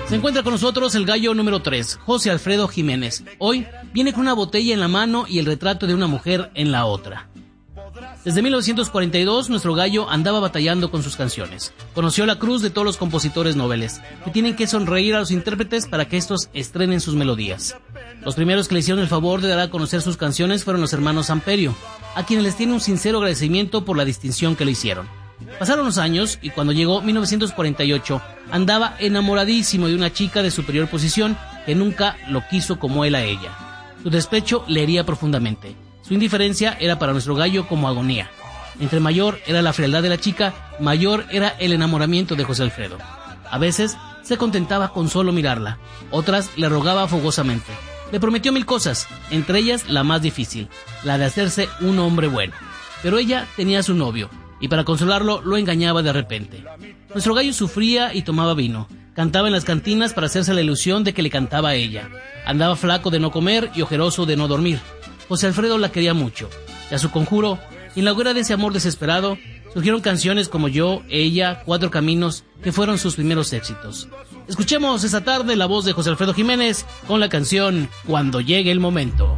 Se encuentra con nosotros el gallo número 3, José Alfredo Jiménez. Hoy viene con una botella en la mano y el retrato de una mujer en la otra. Desde 1942, nuestro gallo andaba batallando con sus canciones. Conoció la cruz de todos los compositores noveles, que tienen que sonreír a los intérpretes para que estos estrenen sus melodías. Los primeros que le hicieron el favor de dar a conocer sus canciones fueron los hermanos Samperio, a quienes les tiene un sincero agradecimiento por la distinción que le hicieron. Pasaron los años y cuando llegó 1948, andaba enamoradísimo de una chica de superior posición que nunca lo quiso como él a ella. Su despecho le hería profundamente. Su indiferencia era para nuestro gallo como agonía. Entre mayor era la frialdad de la chica, mayor era el enamoramiento de José Alfredo. A veces se contentaba con solo mirarla, otras le rogaba fogosamente. Le prometió 1000 cosas, entre ellas la más difícil, la de hacerse un hombre bueno. Pero ella tenía a su novio, y para consolarlo lo engañaba de repente. Nuestro gallo sufría y tomaba vino, cantaba en las cantinas para hacerse la ilusión de que le cantaba a ella. Andaba flaco de no comer y ojeroso de no dormir. José Alfredo la quería mucho, y a su conjuro, en la hoguera de ese amor desesperado, surgieron canciones como Yo, Ella, Cuatro Caminos, que fueron sus primeros éxitos. Escuchemos esta tarde la voz de José Alfredo Jiménez con la canción Cuando llegue el momento.